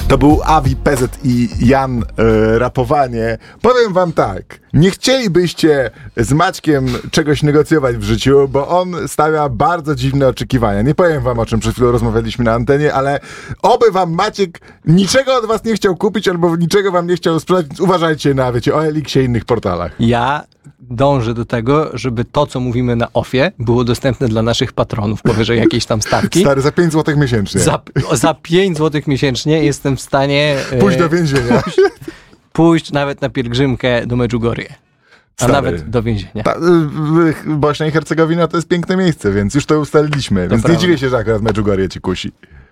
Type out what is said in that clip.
To był Avi, PZ i Jan rapowanie. Powiem wam tak, nie chcielibyście z Maćkiem czegoś negocjować w życiu, bo on stawia bardzo dziwne oczekiwania. Nie powiem wam, o czym przed chwilą rozmawialiśmy na antenie, ale oby wam Maciek niczego od was nie chciał kupić albo niczego wam nie chciał sprzedać, więc uważajcie na, wiecie, OLX-ie i innych portalach. Ja dążę do tego, żeby to, co mówimy na OFFie, było dostępne dla naszych patronów powyżej jakiejś tam stawki. Stary, za 5 zł miesięcznie. Za 5 zł miesięcznie jestem w stanie... Pójść do więzienia. Pójść nawet na pielgrzymkę do Medjugorje. A nawet do więzienia. Bośnia i Hercegowina to jest piękne miejsce, więc już to ustaliliśmy. Więc nie dziwię się, że akurat Medjugorje ci kusi.